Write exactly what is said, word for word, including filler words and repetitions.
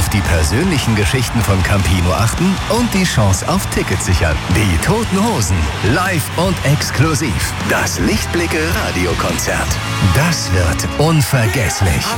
die persönlichen Geschichten von Campino achten und die Chance auf Tickets sichern. Die Toten Hosen, live und exklusiv. Das Lichtblicke Radiokonzert. Das wird unvergesslich.